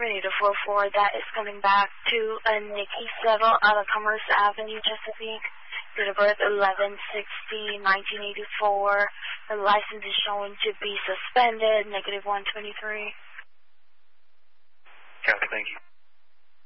We need a 44 that is coming back to Nikki Settle out of Commerce Avenue, Chesapeake. Date of birth 11/16/1984. The license is showing to be suspended, -123. Copy, thank you.